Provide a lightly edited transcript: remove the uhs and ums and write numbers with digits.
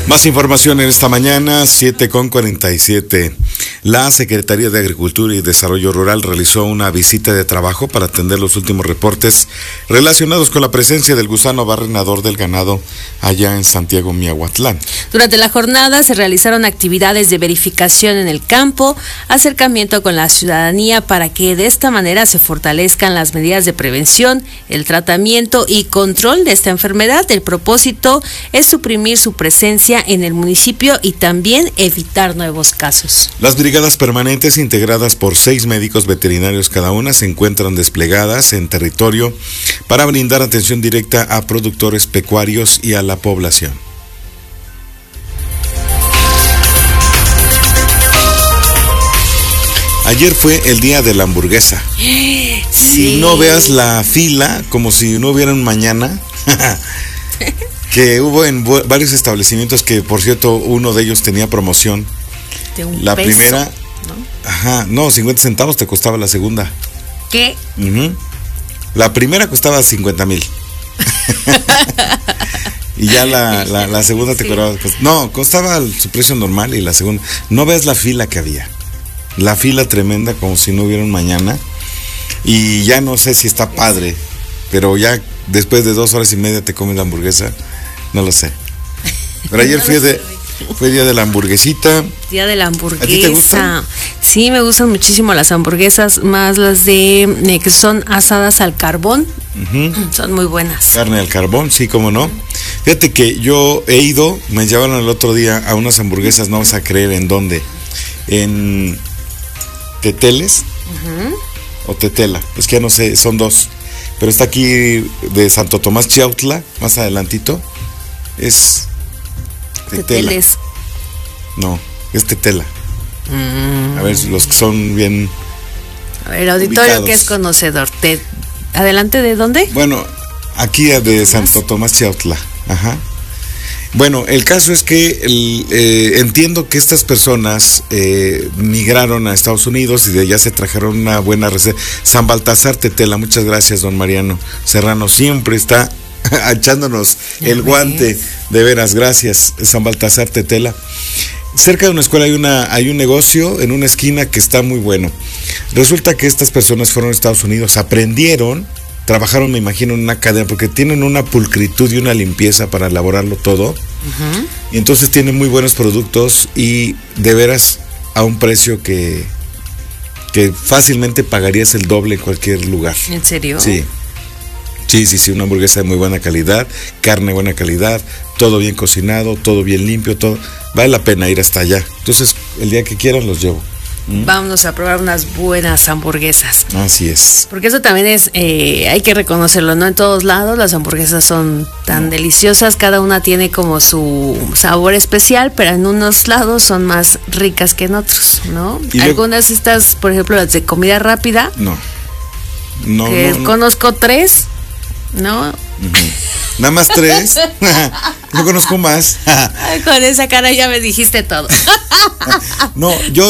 Más información en esta mañana, 7:47. La Secretaría de Agricultura y Desarrollo Rural realizó una visita de trabajo para atender los últimos reportes relacionados con la presencia del gusano barrenador del ganado allá en Santiago, Miahuatlán. Durante la jornada se realizaron actividades de verificación en el campo, acercamiento con la ciudadanía para que de esta manera se fortalezcan las medidas de prevención, el tratamiento y control de esta enfermedad. El propósito es suprimir su presencia en el municipio y también evitar nuevos casos. Las brigadas permanentes, integradas por 6 médicos veterinarios cada una, se encuentran desplegadas en territorio para brindar atención directa a productores pecuarios y a la población. Ayer fue el día de la hamburguesa. Sí. Y no veas la fila como si no hubiera un mañana. Que hubo en varios establecimientos que, por cierto, uno de ellos tenía promoción. De un la peso, primera, ¿no? Ajá, no, 50 centavos te costaba la segunda. ¿Qué? La primera costaba 50,000. Y ya la segunda te costaba. No, costaba su precio normal y la segunda. No ves la fila que había. La fila tremenda, como si no hubiera un mañana. Y ya no sé si está padre, pero ya después de 2 horas y media te comes la hamburguesa. No lo sé. Pero ayer fue día de la hamburguesita. Día de la hamburguesa. ¿A ti te gustan? Sí, me gustan muchísimo las hamburguesas, más las de que son asadas al carbón. Son muy buenas. Carne al carbón, sí, cómo no. Fíjate que yo he ido, me llevaron el otro día a unas hamburguesas, no vas a creer en dónde. En Teteles o Tetela, es que ya no sé, son 2. Pero está aquí de Santo Tomás Chiautla, más adelantito. Es Tetela. Teteles. No, es Tetela. A ver, los que son bien. A ver, auditorio ubicados. que es conocedor. ¿Adelante de dónde? Bueno, aquí de Santo Tomás Chiautla. Ajá. Bueno, el caso es que entiendo que estas personas migraron a Estados Unidos y de allá se trajeron una buena receta. San Baltasar Tetela, muchas gracias, don Mariano Serrano, siempre está echándonos el guante, de veras, gracias, San Baltasar Tetela. Cerca de una escuela hay un negocio en una esquina que está muy bueno. Resulta que estas personas fueron a Estados Unidos, aprendieron, trabajaron, me imagino, en una cadena, porque tienen una pulcritud y una limpieza para elaborarlo todo. Y entonces tienen muy buenos productos y de veras a un precio que fácilmente pagarías el doble en cualquier lugar. ¿En serio? Sí. Sí, una hamburguesa de muy buena calidad, carne de buena calidad, todo bien cocinado, todo bien limpio, todo. Vale la pena ir hasta allá. Entonces, el día que quieran los llevo. Vámonos a probar unas buenas hamburguesas. Así es. Porque eso también es, hay que reconocerlo, no en todos lados las hamburguesas son tan deliciosas, cada una tiene como su sabor especial, pero en unos lados son más ricas que en otros, ¿no? Y algunas estas, por ejemplo, las de comida rápida, No. conozco 3, ¿no? Nada más 3. No conozco más. Con esa cara ya me dijiste todo. No, yo